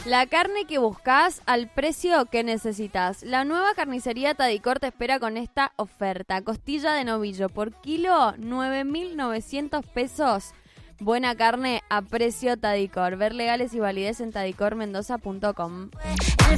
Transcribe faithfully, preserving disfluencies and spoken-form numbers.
La carne que buscas al precio que necesitas. La nueva carnicería Tadicor te espera con esta oferta. Costilla de novillo por kilo, nueve mil novecientos pesos. Buena carne a precio Tadicor. Ver legales y validez en tadicor mendoza punto com.